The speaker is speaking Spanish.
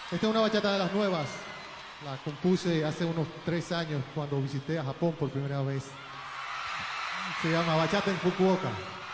Esta es una bachata de las nuevas. La compuse hace unos 3 años cuando visité a Japón por primera vez. Se llama Bachata en Fukuoka.